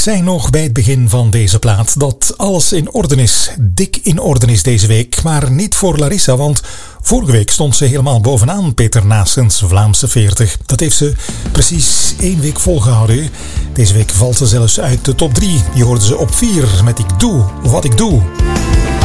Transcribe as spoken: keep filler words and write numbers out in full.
zei nog bij het begin van deze plaat dat alles in orde is. Dik in orde is deze week, maar niet voor Larissa, want vorige week stond ze helemaal bovenaan Peter Naessens Vlaamse veertig. Dat heeft ze precies één week volgehouden. Deze week valt ze zelfs uit de top drie. Je hoorde ze op vier met Ik doe wat ik doe.